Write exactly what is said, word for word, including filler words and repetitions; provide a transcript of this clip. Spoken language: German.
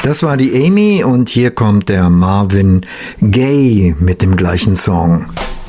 Das war die Amy und hier kommt der Marvin Gaye mit dem gleichen Song.